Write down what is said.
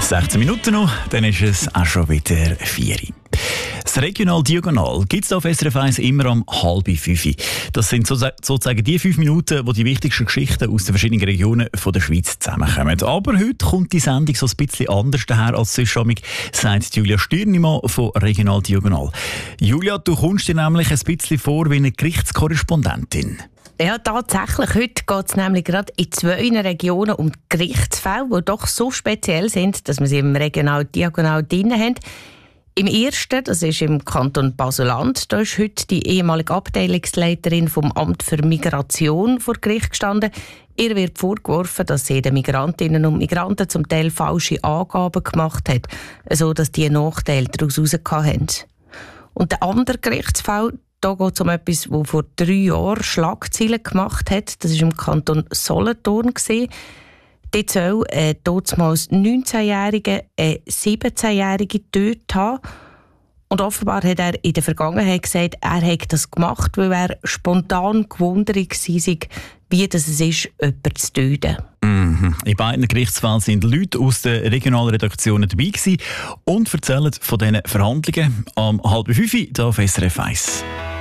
16 Minuten noch, dann ist es auch schon wieder 4 Uhr. Das Regional Diagonal gibt es auf SRF 1 immer um 4:30. Das sind sozusagen die 5 Minuten, wo die wichtigsten Geschichten aus den verschiedenen Regionen von der Schweiz zusammenkommen. Aber heute kommt die Sendung so ein bisschen anders daher als sonst, sagt Julia Stürnimann von Regional Diagonal. Julia, du kommst dir nämlich ein bisschen vor wie eine Gerichtskorrespondentin. Ja, tatsächlich. Heute geht es nämlich gerade in 2 Regionen um Gerichtsfälle, die doch so speziell sind, dass wir sie im Regional Diagonal drin haben. Im ersten, das ist im Kanton Basel-Land, da ist heute die ehemalige Abteilungsleiterin vom Amt für Migration vor Gericht gestanden. Ihr wird vorgeworfen, dass sie den Migrantinnen und Migranten zum Teil falsche Angaben gemacht hat, sodass die einen Nachteil daraus herausgekommen haben. Und der andere Gerichtsfall, da geht es um etwas, das vor 3 Jahren Schlagzeilen gemacht hat. Das war im Kanton Solothurn. Dort soll damals 19-Jährige eine 17-Jährige getötet haben. Und offenbar hat er in der Vergangenheit gesagt, er hätte das gemacht, weil er spontan gewundert war, wie das ist, jemanden zu töten. In beiden Gerichtsfällen sind Leute aus den regionalen Redaktionen dabei gewesen und erzählen von diesen Verhandlungen am 4:30 hier auf SRF 1.